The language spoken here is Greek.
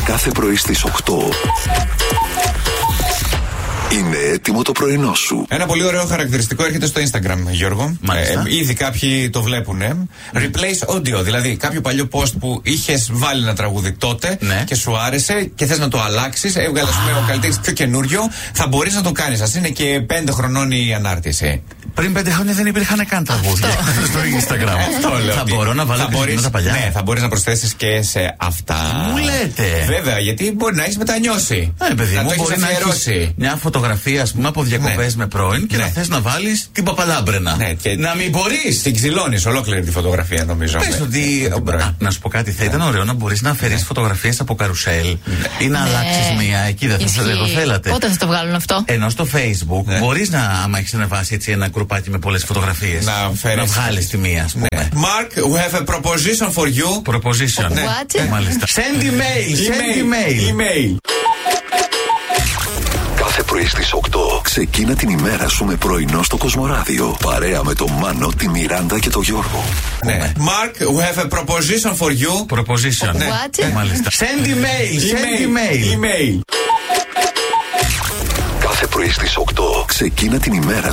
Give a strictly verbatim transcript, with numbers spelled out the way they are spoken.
Κάθε πρωί στις οκτώ. Είναι έτοιμο το πρωινό σου. Ένα πολύ ωραίο χαρακτηριστικό έρχεται στο Instagram, Γιώργο. Ε, ήδη κάποιοι το βλέπουν. Ε. Replace audio, δηλαδή κάποιο παλιό post που είχες βάλει ένα τραγούδι τότε, ναι, και σου άρεσε και θες να το αλλάξεις. Έβγαλε ο καλλιτέχνης πιο καινούριο. Θα μπορείς να το κάνεις. Ας είναι και πέντε χρονών η ανάρτηση. Πριν πέντε χρόνια δεν υπήρχαν καν τραγούδια στο Instagram. Αυτό λέω. Θα μπορώ να βάλω μπορείς, τα παλιά. Ναι, θα μπορείς να προσθέσεις και σε αυτά. Μου λέτε. Βέβαια, γιατί μπορεί να έχεις μετανιώσει. Ναι, παιδί να μου, το μπορεί να έχεις μια φωτογραφία, ας πούμε, από διακοπές, ναι, με πρώην και, ναι, να θες να βάλεις την παπαλάμπρενα. Ναι, και να μην μπορείς. Την ξυλώνεις ολόκληρη τη φωτογραφία, νομίζω. Πες με, ότι. Α, να σου πω κάτι, θα ήταν ωραίο να μπορείς να αφαιρείς, ναι, φωτογραφίες από καρουσέλ, ναι, ή να, ναι, αλλάξεις μία. Εκεί δεν θα το θέλατε. Πότε θα το βγάλουν αυτό? Ενώ στο Facebook, ναι, μπορείς να, άμα έχεις ανεβάσει έτσι ένα κρουπάκι με πολλές φωτογραφίες, να, να βγάλεις τη μία, ας πούμε. Ναι. Mark, we have a proposition for you. Proposition. Ναι. What? Μάλιστα. Send email, send email. Email. Κάθε πρωί στις οκτώ ξεκίνα την ημέρα σου με πρωινό στο Κοσμοράδιο. Παρέα με τον Μάνο, τη Μιράντα και τον Γιώργο. Ναι. Mark, we have a proposition for you. Proposition. Ναι. What? Μάλιστα. Send email, send email. Email. Κάθε πρωί στις οκτώ ξεκίνα την ημέρα